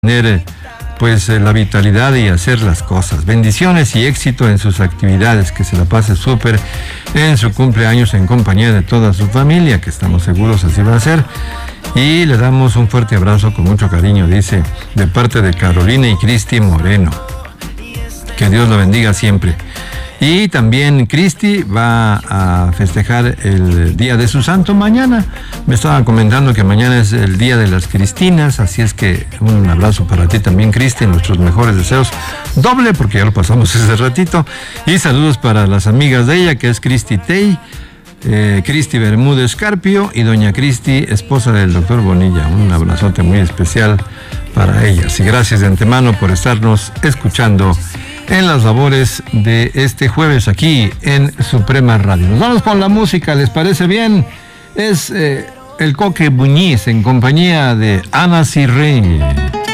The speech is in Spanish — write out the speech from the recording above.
tener pues la vitalidad y hacer las cosas. Bendiciones y éxito en sus actividades, que se la pase súper en su cumpleaños en compañía de toda su familia, que estamos seguros así va a ser. Y le damos un fuerte abrazo con mucho cariño, dice, de parte de Carolina y Cristi Moreno. Que Dios lo bendiga siempre. Y también Cristi va a festejar el día de su santo mañana. Me estaban comentando que mañana es el día de las Cristinas, así es que un abrazo para ti también, Cristi, nuestros mejores deseos. Doble, porque ya lo pasamos ese ratito. Y saludos para las amigas de ella, que es Cristi Tey, Cristi Bermúdez Carpio y doña Cristi, esposa del doctor Bonilla. Un abrazote muy especial para ellas. Y gracias de antemano por estarnos escuchando en las labores de este jueves aquí en Suprema Radio. Nos vamos con la música, ¿les parece bien? Es el Coque Buñiz en compañía de Ana Cirré.